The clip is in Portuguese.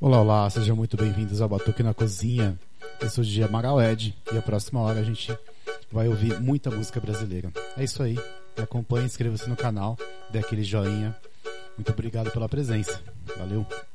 Olá, olá, sejam muito bem-vindos ao Batuque na Cozinha. Eu sou o DJ Amaral Ed e a próxima hora a gente vai ouvir muita música brasileira. É isso aí, me acompanhe, inscreva-se no canal, dê aquele joinha. Muito obrigado pela presença, valeu!